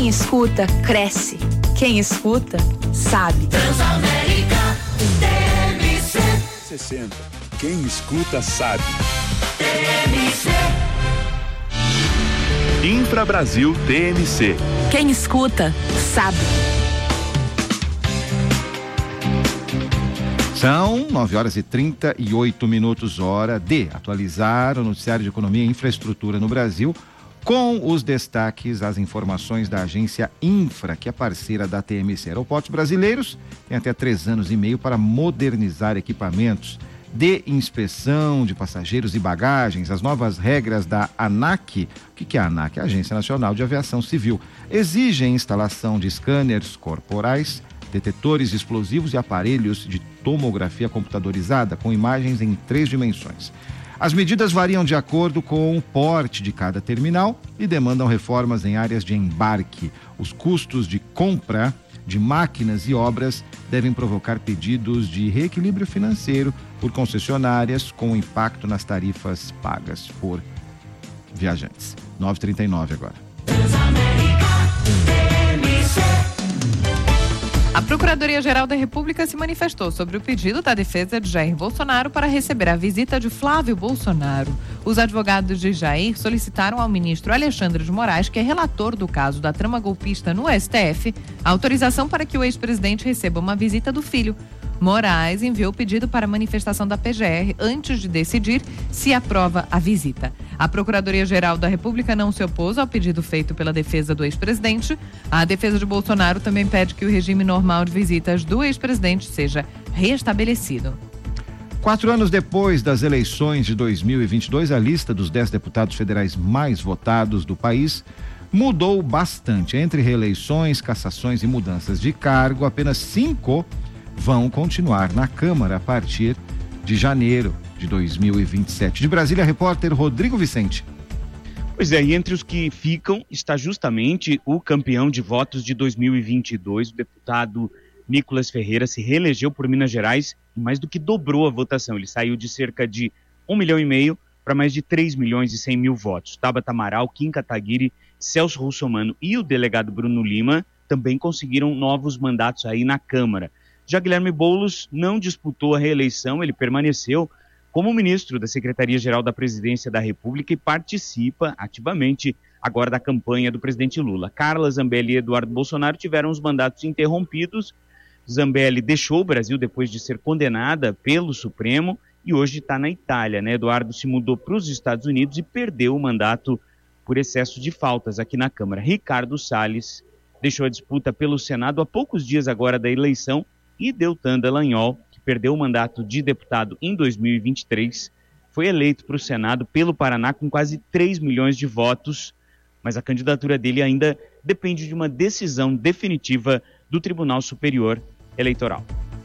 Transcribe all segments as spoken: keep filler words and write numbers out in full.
Quem escuta, cresce. Quem escuta, sabe. Transamérica T M C sessenta. Quem escuta, sabe. T M C Infra Brasil T M C. Quem escuta, sabe. São nove horas e trinta e oito minutos, hora de atualizar o noticiário de economia e infraestrutura no Brasil, com os destaques, as informações da agência Infra, que é parceira da T M C. Aeroportos brasileiros têm até três anos e meio para modernizar equipamentos de inspeção de passageiros e bagagens. As novas regras da ANAC, o que é a ANAC? A Agência Nacional de Aviação Civil, exigem instalação de scanners corporais, detetores explosivos e aparelhos de tomografia computadorizada com imagens em três dimensões. As medidas variam de acordo com o porte de cada terminal e demandam reformas em áreas de embarque. Os custos de compra de máquinas e obras devem provocar pedidos de reequilíbrio financeiro por concessionárias, com impacto nas tarifas pagas por viajantes. nove e trinta e nove agora. A Procuradoria-Geral da República se manifestou sobre o pedido da defesa de Jair Bolsonaro para receber a visita de Flávio Bolsonaro. Os advogados de Jair solicitaram ao ministro Alexandre de Moraes, que é relator do caso da trama golpista no S T F, autorização para que o ex-presidente receba uma visita do filho. Moraes enviou o pedido para manifestação da P G R antes de decidir se aprova a visita. A Procuradoria-Geral da República não se opôs ao pedido feito pela defesa do ex-presidente. A defesa de Bolsonaro também pede que o regime normal de visitas do ex-presidente seja restabelecido. Quatro anos depois das eleições de dois mil e vinte e dois, a lista dos dez deputados federais mais votados do país mudou bastante. Entre reeleições, cassações e mudanças de cargo, apenas cinco vão continuar na Câmara a partir de janeiro de dois mil e vinte e sete. De Brasília, repórter Rodrigo Vicente. Pois é, e entre os que ficam está justamente o campeão de votos de dois mil e vinte e dois, o deputado Nicolas Ferreira, se reelegeu por Minas Gerais e mais do que dobrou a votação. Ele saiu de cerca de um milhão e meio para mais de três milhões e cem mil votos. Tabata Amaral, Kim Kataguiri, Celso Russomano e o delegado Bruno Lima também conseguiram novos mandatos aí na Câmara. Já Guilherme Boulos não disputou a reeleição, ele permaneceu como ministro da Secretaria-Geral da Presidência da República e participa ativamente agora da campanha do presidente Lula. Carla Zambelli e Eduardo Bolsonaro tiveram os mandatos interrompidos. Zambelli deixou o Brasil depois de ser condenada pelo Supremo e hoje está na Itália, né? Eduardo se mudou para os Estados Unidos e perdeu o mandato por excesso de faltas aqui na Câmara. Ricardo Salles deixou a disputa pelo Senado há poucos dias agora da eleição e Deltan Dallagnol, que perdeu o mandato de deputado em dois mil e vinte e três, foi eleito para o Senado pelo Paraná com quase três milhões de votos, mas a candidatura dele ainda depende de uma decisão definitiva do Tribunal Superior Eleitoral.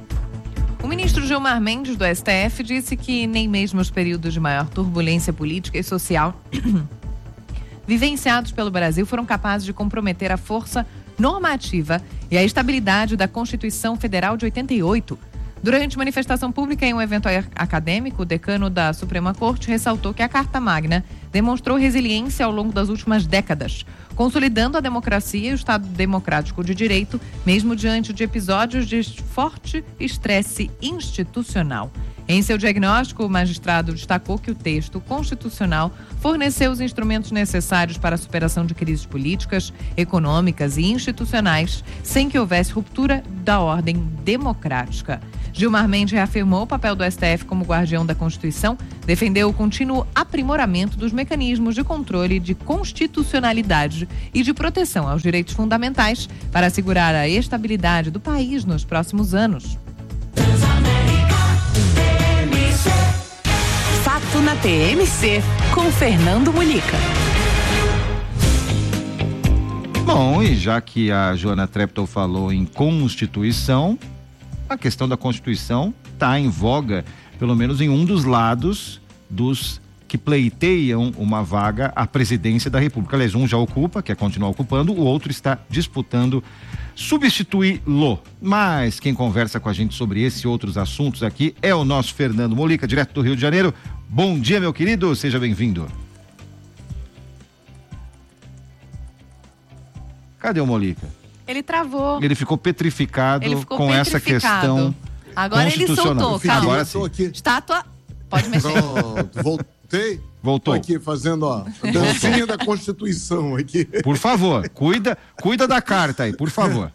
O ministro Gilmar Mendes, do S T F, disse que nem mesmo os períodos de maior turbulência política e social vivenciados pelo Brasil foram capazes de comprometer a força normativa e a estabilidade da Constituição Federal de oitenta e oito. Durante manifestação pública em um evento acadêmico, o decano da Suprema Corte ressaltou que a Carta Magna demonstrou resiliência ao longo das últimas décadas, consolidando a democracia e o Estado democrático de direito, mesmo diante de episódios de forte estresse institucional. Em seu diagnóstico, o magistrado destacou que o texto constitucional forneceu os instrumentos necessários para a superação de crises políticas, econômicas e institucionais, sem que houvesse ruptura da ordem democrática. Gilmar Mendes reafirmou o papel do S T F como guardião da Constituição, defendeu o contínuo aprimoramento dos mecanismos de controle de constitucionalidade e de proteção aos direitos fundamentais para assegurar a estabilidade do país nos próximos anos. Fato na T M C, com Fernando Mulica. Bom, e já que a Joana Treptow falou em Constituição, a questão da Constituição está em voga, pelo menos em um dos lados dos que pleiteiam uma vaga à presidência da República. Aliás, um já ocupa, quer continuar ocupando, o outro está disputando substituí-lo. Mas quem conversa com a gente sobre esse e outros assuntos aqui é o nosso Fernando Mulica, direto do Rio de Janeiro. Bom dia, meu querido, seja bem-vindo. Cadê o Molica? Ele travou. Ele ficou petrificado Ele ficou com essa petrificado. questão Agora ele constitucional. soltou, calma. Agora Estou sim. aqui. Estátua, pode mexer. Pronto, voltei. Voltou. Tô aqui fazendo, ó, a dancinha da Constituição aqui. Por favor, cuida, cuida da carta aí, por favor.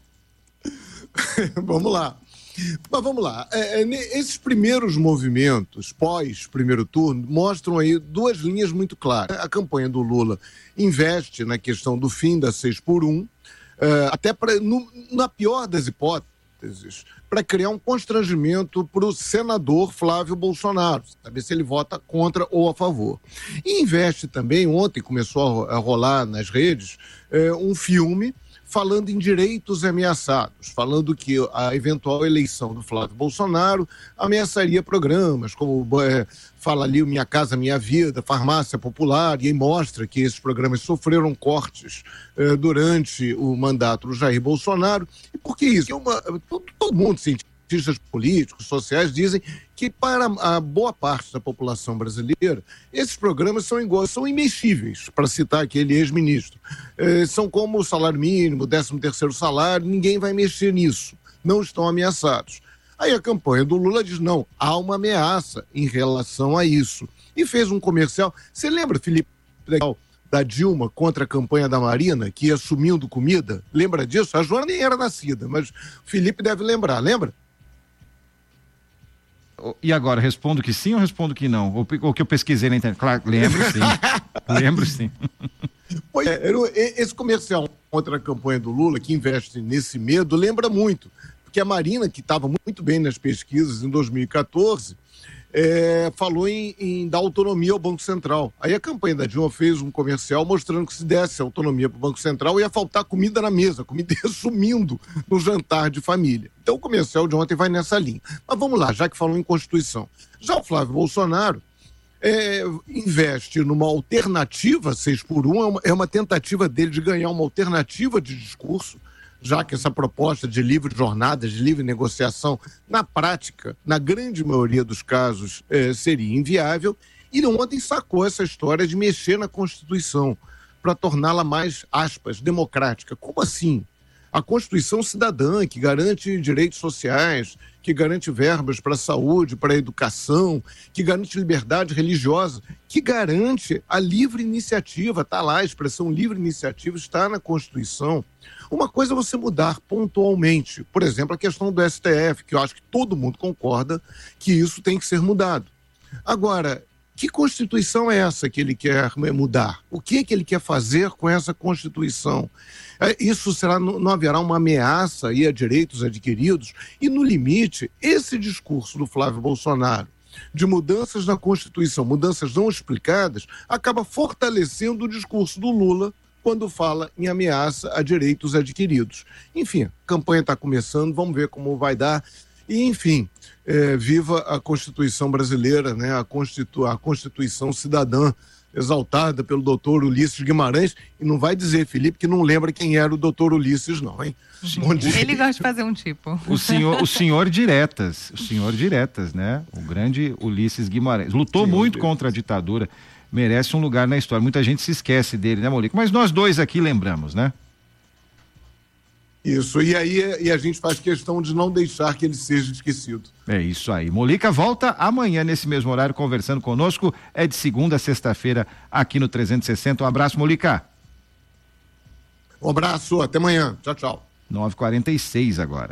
Vamos lá. Mas vamos lá. É, é, esses primeiros movimentos, pós-primeiro turno, mostram aí duas linhas muito claras. A campanha do Lula investe na questão do fim da seis por um, é, até pra, no, na pior das hipóteses, para criar um constrangimento para o senador Flávio Bolsonaro, saber se ele vota contra ou a favor. E investe também, ontem começou a rolar nas redes, é, um filme falando em direitos ameaçados, falando que a eventual eleição do Flávio Bolsonaro ameaçaria programas, como é, fala ali o Minha Casa Minha Vida, Farmácia Popular, e aí mostra que esses programas sofreram cortes é, durante o mandato do Jair Bolsonaro. E por que isso? Uma, todo, todo mundo, cientistas políticos, sociais, dizem que para a boa parte da população brasileira, esses programas são, iguais, são imexíveis, para citar aquele ex-ministro. É, são como o salário mínimo, o décimo terceiro salário, ninguém vai mexer nisso, não estão ameaçados. Aí a campanha do Lula diz, não, há uma ameaça em relação a isso. E fez um comercial, você lembra, Felipe, da Dilma contra a campanha da Marina, que ia sumindo comida? Lembra disso? A Joana nem era nascida, mas o Felipe deve lembrar, lembra? E agora, respondo que sim ou respondo que não? O, o que eu pesquisei na internet? Claro, lembro sim. lembro sim. Pois é, esse comercial contra a campanha do Lula, que investe nesse medo, lembra muito. Porque a Marina, que estava muito bem nas pesquisas em dois mil e quatorze, é, falou em, em dar autonomia ao Banco Central. Aí a campanha da Dilma fez um comercial mostrando que se desse autonomia para o Banco Central ia faltar comida na mesa, comida ia sumindo no jantar de família. Então o comercial de ontem vai nessa linha. Mas vamos lá, já que falou em Constituição. Já o Flávio Bolsonaro é, investe numa alternativa seis por um, é uma, é uma tentativa dele de ganhar uma alternativa de discurso, já que essa proposta de livre jornada, de livre negociação, na prática, na grande maioria dos casos, eh, seria inviável. E ontem sacou essa história de mexer na Constituição para torná-la mais, aspas, democrática. Como assim? A Constituição cidadã, que garante direitos sociais, que garante verbas para a saúde, para a educação, que garante liberdade religiosa, que garante a livre iniciativa, está lá, a expressão livre iniciativa está na Constituição. Uma coisa é você mudar pontualmente, por exemplo, a questão do S T F, que eu acho que todo mundo concorda que isso tem que ser mudado. Agora, que Constituição é essa que ele quer mudar? O que é que ele quer fazer com essa Constituição? Isso será, não haverá uma ameaça aí a direitos adquiridos? E, no limite, esse discurso do Flávio Bolsonaro de mudanças na Constituição, mudanças não explicadas, acaba fortalecendo o discurso do Lula quando fala em ameaça a direitos adquiridos. Enfim, a campanha está começando, vamos ver como vai dar. E, enfim, é, viva a Constituição brasileira, né? a, Constitu... a Constituição cidadã, exaltada pelo doutor Ulisses Guimarães. E não vai dizer, Felipe, que não lembra quem era o doutor Ulisses, não, hein? Bom dia. Ele gosta de fazer um tipo. O senhor, o senhor Diretas, o senhor Diretas, né? O grande Ulisses Guimarães. Lutou Sim, muito contra a ditadura, merece um lugar na história. Muita gente se esquece dele, né, Molica? Mas nós dois aqui lembramos, né? Isso, e aí e a gente faz questão de não deixar que ele seja esquecido. É isso aí. Molica volta amanhã nesse mesmo horário conversando conosco. É de segunda a sexta-feira aqui no trezentos e sessenta. Um abraço, Molica. Um abraço, até amanhã. Tchau, tchau. nove e quarenta e seis agora.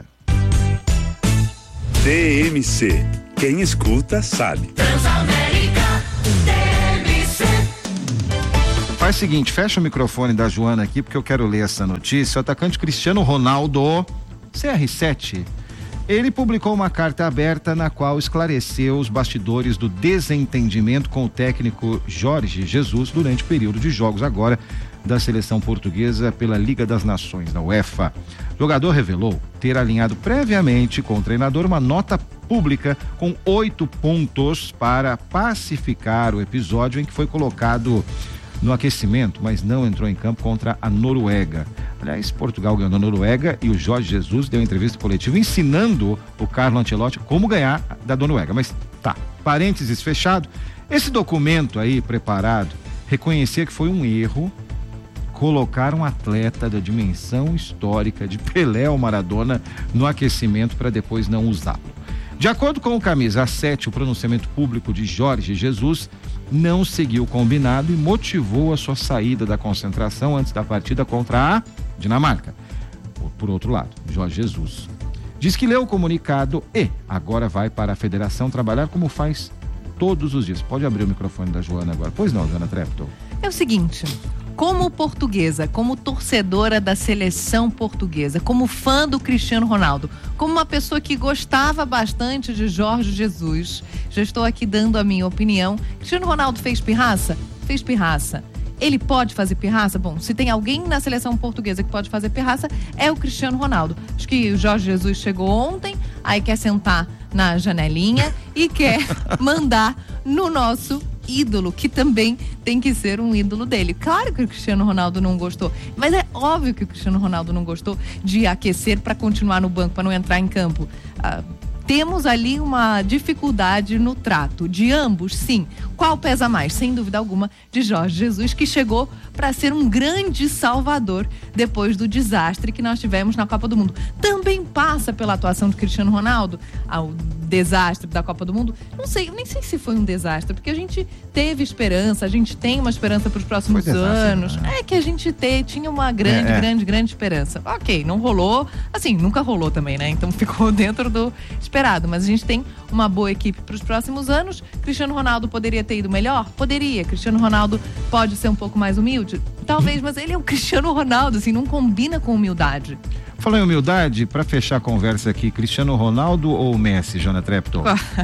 T M C. Quem escuta sabe. Transamérica T M C. Faz o seguinte, fecha o microfone da Joana aqui, porque eu quero ler essa notícia. O atacante Cristiano Ronaldo, C R sete, ele publicou uma carta aberta na qual esclareceu os bastidores do desentendimento com o técnico Jorge Jesus durante o período de jogos agora da seleção portuguesa pela Liga das Nações, da UEFA. O jogador revelou ter alinhado previamente com o treinador uma nota pública com oito pontos para pacificar o episódio em que foi colocado no aquecimento, mas não entrou em campo contra a Noruega. Aliás, Portugal ganhou da Noruega e o Jorge Jesus deu entrevista coletiva ensinando o Carlo Ancelotti como ganhar da Noruega. Mas tá, parênteses fechado, esse documento aí preparado reconhecia que foi um erro colocar um atleta da dimensão histórica de Pelé ou Maradona no aquecimento para depois não usá-lo. De acordo com o Camisa sete, o pronunciamento público de Jorge Jesus não seguiu o combinado e motivou a sua saída da concentração antes da partida contra a Dinamarca. Por outro lado, Jorge Jesus diz que leu o comunicado e agora vai para a federação trabalhar como faz todos os dias. Pode abrir o microfone da Joana agora. Pois não, Joana Treptow? É o seguinte, como portuguesa, como torcedora da seleção portuguesa, como fã do Cristiano Ronaldo, como uma pessoa que gostava bastante de Jorge Jesus, já estou aqui dando a minha opinião. Cristiano Ronaldo fez pirraça? Fez pirraça. Ele pode fazer pirraça? Bom, se tem alguém na seleção portuguesa que pode fazer pirraça, é o Cristiano Ronaldo. Acho que o Jorge Jesus chegou ontem, aí quer sentar na janelinha e quer mandar no nosso ídolo, que também tem que ser um ídolo dele. Claro que o Cristiano Ronaldo não gostou, mas é óbvio que o Cristiano Ronaldo não gostou de aquecer para continuar no banco, para não entrar em campo. Ah, temos ali uma dificuldade no trato de ambos, sim. Qual pesa mais? Sem dúvida alguma, de Jorge Jesus, que chegou para ser um grande salvador depois do desastre que nós tivemos na Copa do Mundo. Também passa pela atuação de Cristiano Ronaldo, ao desastre da Copa do Mundo. Não sei, nem sei se foi um desastre, porque a gente teve esperança, a gente tem uma esperança para os próximos desastre, anos. né? É que a gente te, tinha uma grande, é, é. grande, grande esperança. Ok, não rolou, assim, nunca rolou também, né? Então ficou dentro do esperado, mas a gente tem uma boa equipe para os próximos anos. Cristiano Ronaldo poderia ter ido melhor? Poderia. Cristiano Ronaldo pode ser um pouco mais humilde? Talvez, mas ele é o Cristiano Ronaldo, assim, não combina com humildade. Falando em humildade, para fechar a conversa aqui, Cristiano Ronaldo ou Messi, Joana Treptow?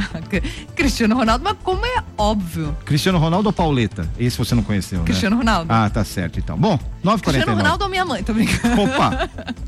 Cristiano Ronaldo, mas como é óbvio. Cristiano Ronaldo ou Pauleta? Esse você não conheceu, Cristiano né? Ronaldo. Ah, tá certo, então. Bom, nove e quarenta e nove. Cristiano Ronaldo ou minha mãe? Tô brincando. Opa!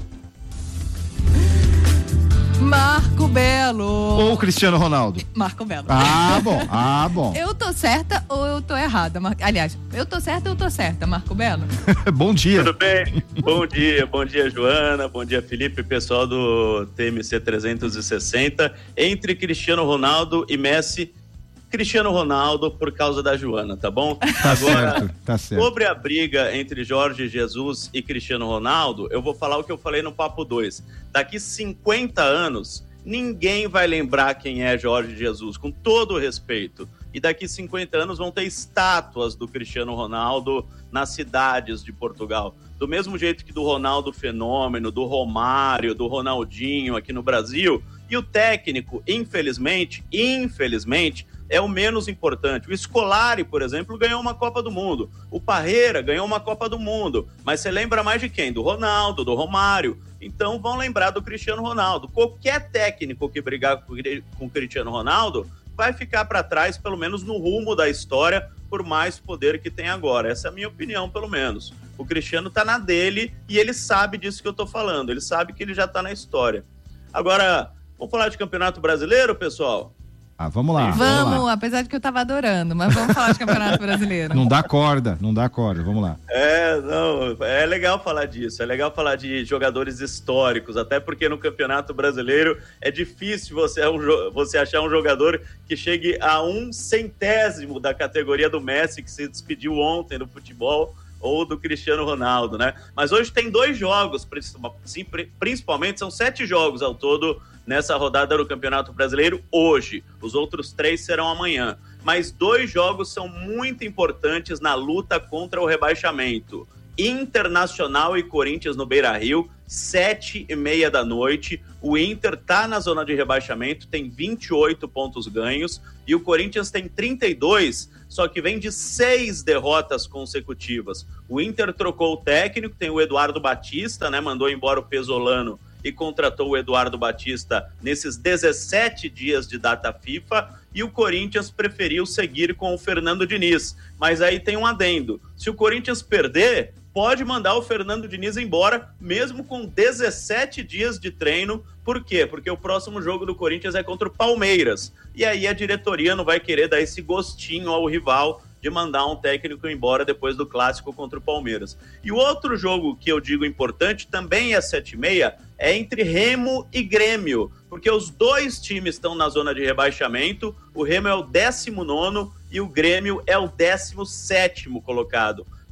Marco Belo. Ou Cristiano Ronaldo? Marco Belo. Ah, bom. Ah, bom. Eu tô certa ou eu tô errada? Mar... Aliás, eu tô certa ou eu tô certa, Marco Belo? Bom dia. Tudo bem? Bom dia. Bom dia, Joana. Bom dia, Felipe, pessoal do T M C trezentos e sessenta. Entre Cristiano Ronaldo e Messi, Cristiano Ronaldo por causa da Joana, tá bom? Tá Agora, certo, tá certo. Sobre a briga entre Jorge Jesus e Cristiano Ronaldo, eu vou falar o que eu falei no Papo dois. Daqui cinquenta anos, ninguém vai lembrar quem é Jorge Jesus, com todo o respeito. E daqui cinquenta anos vão ter estátuas do Cristiano Ronaldo nas cidades de Portugal. Do mesmo jeito que do Ronaldo Fenômeno, do Romário, do Ronaldinho aqui no Brasil. E o técnico, infelizmente, infelizmente, é o menos importante. O Scolari, por exemplo, ganhou uma Copa do Mundo. O Parreira ganhou uma Copa do Mundo. Mas você lembra mais de quem? Do Ronaldo, do Romário. Então vão lembrar do Cristiano Ronaldo. Qualquer técnico que brigar com o Cristiano Ronaldo vai ficar para trás, pelo menos no rumo da história, por mais poder que tem agora. Essa é a minha opinião, pelo menos. O Cristiano tá na dele e ele sabe disso que eu tô falando. Ele sabe que ele já tá na história. Agora, vamos falar de Campeonato Brasileiro, pessoal? Ah, vamos lá. Vamos, vamos lá. apesar de que eu tava adorando, mas vamos falar de Campeonato Brasileiro. Não dá corda, não dá corda, vamos lá. É, não, é legal falar disso, é legal falar de jogadores históricos, até porque no Campeonato Brasileiro é difícil você, você achar um jogador que chegue a um centésimo da categoria do Messi, que se despediu ontem do futebol, ou do Cristiano Ronaldo, né? Mas hoje tem dois jogos, principalmente, são sete jogos ao todo nessa rodada do Campeonato Brasileiro hoje. Os outros três serão amanhã. Mas dois jogos são muito importantes na luta contra o rebaixamento. Internacional e Corinthians no Beira-Rio, sete e meia da noite. O Inter tá na zona de rebaixamento, tem vinte e oito pontos ganhos e o Corinthians tem trinta e dois, só que vem de seis derrotas consecutivas. O Inter trocou o técnico, tem o Eduardo Batista, né? Mandou embora o Pesolano e contratou o Eduardo Batista nesses dezessete dias de data FIFA, e o Corinthians preferiu seguir com o Fernando Diniz. Mas aí tem um adendo: se o Corinthians perder, pode mandar o Fernando Diniz embora, mesmo com dezessete dias de treino. Por quê? Porque o próximo jogo do Corinthians é contra o Palmeiras. E aí a diretoria não vai querer dar esse gostinho ao rival de mandar um técnico embora depois do clássico contra o Palmeiras. E o outro jogo que eu digo importante, também é sete e meia, é entre Remo e Grêmio, porque os dois times estão na zona de rebaixamento. O Remo é o décimo nono e o Grêmio é o décimo sétimo colocado.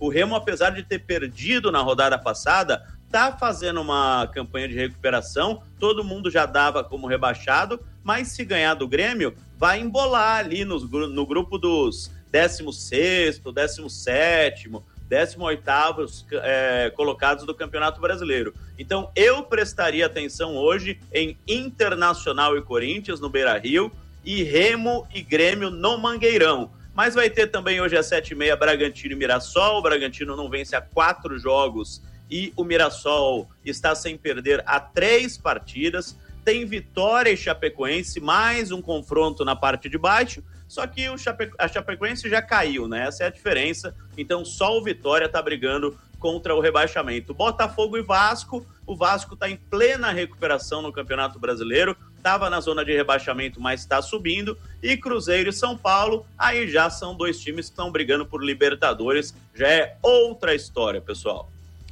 O Remo, apesar de ter perdido na rodada passada, está fazendo uma campanha de recuperação, todo mundo já dava como rebaixado, mas se ganhar do Grêmio, vai embolar ali no, no grupo dos décimo sexto, décimo sétimo, décimo oitavo é, colocados do Campeonato Brasileiro. Então, eu prestaria atenção hoje em Internacional e Corinthians no Beira-Rio e Remo e Grêmio no Mangueirão. Mas vai ter também hoje às sete e meia Bragantino e Mirassol. O Bragantino não vence há quatro jogos e o Mirassol está sem perder há três partidas. Tem Vitória e Chapecoense, mais um confronto na parte de baixo, só que o Chape... a Chapecoense já caiu, né? Essa é a diferença. Então só o Vitória está brigando contra o rebaixamento. Botafogo e Vasco, o Vasco está em plena recuperação no Campeonato Brasileiro, estava na zona de rebaixamento, mas está subindo, e Cruzeiro e São Paulo, aí já são dois times que estão brigando por Libertadores, já é outra história, pessoal.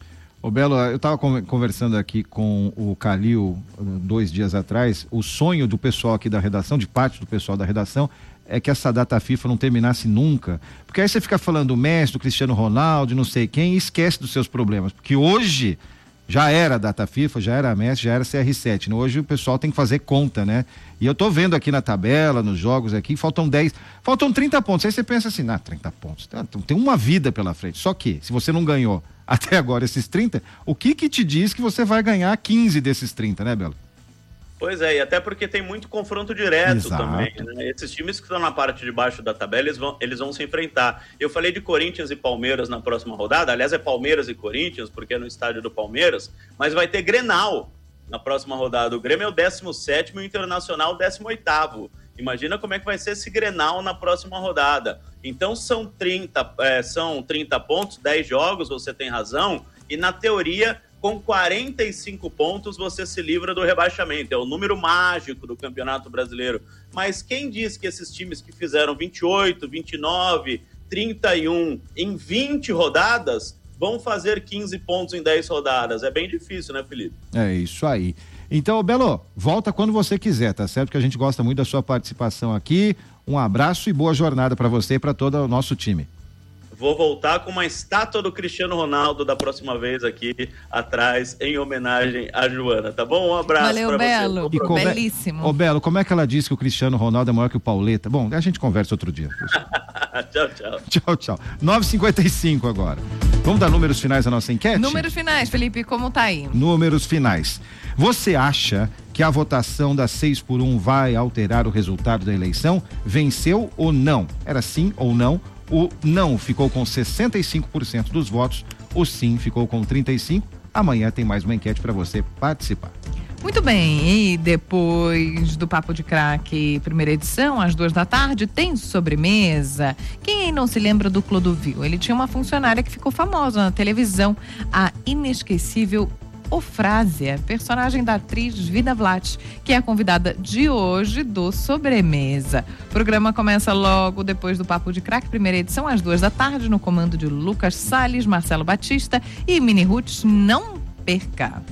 Ô Belo, eu estava conversando aqui com o Calil dois dias atrás, o sonho do pessoal aqui da redação, de parte do pessoal da redação, é que essa data FIFA não terminasse nunca, porque aí você fica falando do Messi, do Cristiano Ronaldo, não sei quem, e esquece dos seus problemas, porque hoje já era a data FIFA, já era a Messi, já era C R sete, né? Hoje o pessoal tem que fazer conta, né? E eu tô vendo aqui na tabela, nos jogos aqui, faltam dez, faltam trinta pontos, aí você pensa assim, ah, trinta pontos, tem uma vida pela frente, só que se você não ganhou até agora esses trinta, o que que te diz que você vai ganhar quinze desses trinta, né, Belo? Pois é, e até porque tem muito confronto direto. Exato. Também, né? Esses times que estão na parte de baixo da tabela, eles vão, eles vão se enfrentar. Eu falei de Corinthians e Palmeiras na próxima rodada, aliás é Palmeiras e Corinthians, porque é no estádio do Palmeiras, mas vai ter Grenal na próxima rodada. O Grêmio é o décimo sétimo e o Internacional o décimo oitavo. Imagina como é que vai ser esse Grenal na próxima rodada. Então são trinta, é, são trinta pontos, dez jogos, você tem razão, e na teoria, com quarenta e cinco pontos, você se livra do rebaixamento. É o número mágico do Campeonato Brasileiro. Mas quem diz que esses times que fizeram vinte e oito, vinte e nove, trinta e um em vinte rodadas vão fazer quinze pontos em dez rodadas? É bem difícil, né, Felipe? É isso aí. Então, Belo, volta quando você quiser, tá certo? Que a gente gosta muito da sua participação aqui. Um abraço e boa jornada para você e para todo o nosso time. Vou voltar com uma estátua do Cristiano Ronaldo da próxima vez aqui atrás, em homenagem à Joana, tá bom? Um abraço. Valeu, Belo. E como belíssimo. Ô, Belo, como é que ela disse que o Cristiano Ronaldo é maior que o Pauleta? Bom, a gente conversa outro dia. Tchau, tchau. Tchau, tchau. nove e cinquenta e cinco agora. Vamos dar números finais da nossa enquete? Números finais, Felipe, como tá aí? Números finais. Você acha que a votação das seis por um vai alterar o resultado da eleição? Venceu ou não? Era sim ou não? O não ficou com sessenta e cinco por cento dos votos, o sim ficou com trinta e cinco por cento. Amanhã tem mais uma enquete para você participar. Muito bem, e depois do Papo de Craque, primeira edição, às duas da tarde, tem sobremesa. Quem não se lembra do Clodovil? Ele tinha uma funcionária que ficou famosa na televisão, a inesquecível Ofrásia, personagem da atriz Vida Vlach, que é a convidada de hoje do Sobremesa. O programa começa logo depois do Papo de Craque, primeira edição, às duas da tarde, no comando de Lucas Salles, Marcelo Batista e Mini Roots. Não perca!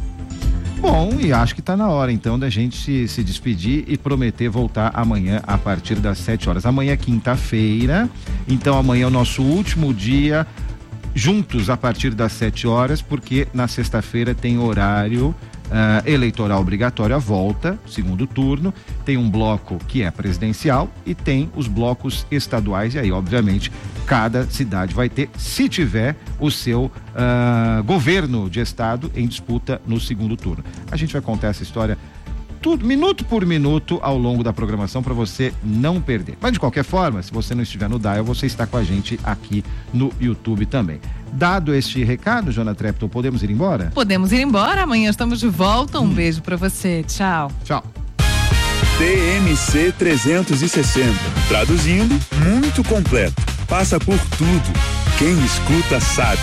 Bom, e acho que está na hora então da gente se, se despedir e prometer voltar amanhã a partir das sete horas. Amanhã é quinta-feira, então amanhã é o nosso último dia juntos a partir das sete horas, porque na sexta-feira tem horário uh, eleitoral obrigatório à volta, segundo turno, tem um bloco que é presidencial e tem os blocos estaduais, e aí obviamente cada cidade vai ter, se tiver o seu uh, governo de estado em disputa no segundo turno. A gente vai contar essa história tudo, minuto por minuto ao longo da programação para você não perder. Mas de qualquer forma, se você não estiver no Dial, você está com a gente aqui no YouTube também. Dado este recado, Joana Trepton, podemos ir embora? Podemos ir embora, amanhã estamos de volta. Um hum. beijo para você, tchau. Tchau. T M C trezentos e sessenta, traduzindo, muito completo, passa por tudo. Quem escuta sabe.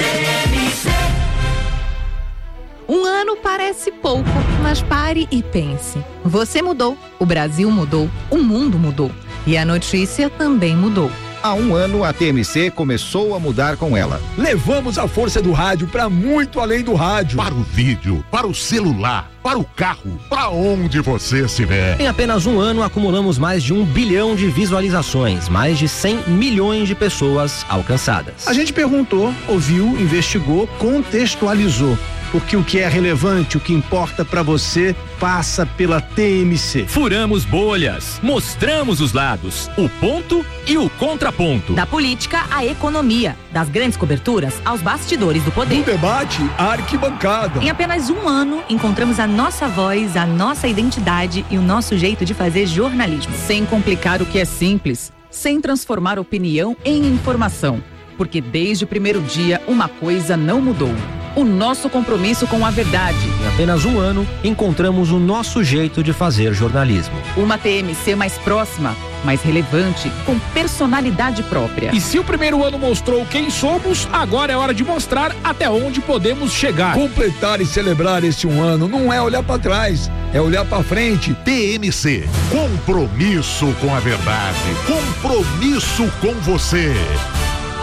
Um ano parece pouco, mas pare e pense. Você mudou, o Brasil mudou, o mundo mudou. E a notícia também mudou. Há um ano, a T M C começou a mudar com ela. Levamos a força do rádio para muito além do rádio. Para o vídeo, para o celular, para o carro, para onde você estiver. Em apenas um ano, acumulamos mais de um bilhão de visualizações, mais de cem milhões de pessoas alcançadas. A gente perguntou, ouviu, investigou, contextualizou. Porque o que é relevante, o que importa para você, passa pela T M C. Furamos bolhas, mostramos os lados, o ponto e o contraponto. Da política à economia, das grandes coberturas aos bastidores do poder. Do debate à arquibancada. Em apenas um ano, encontramos a nossa voz, a nossa identidade e o nosso jeito de fazer jornalismo. Sem complicar o que é simples, sem transformar opinião em informação. Porque desde o primeiro dia, uma coisa não mudou. O nosso compromisso com a verdade. Em apenas um ano, encontramos o nosso jeito de fazer jornalismo. Uma T M C mais próxima, mais relevante, com personalidade própria. E se o primeiro ano mostrou quem somos, agora é hora de mostrar até onde podemos chegar. Completar e celebrar esse um ano não é olhar para trás, é olhar para frente. T M C, compromisso com a verdade, compromisso com você.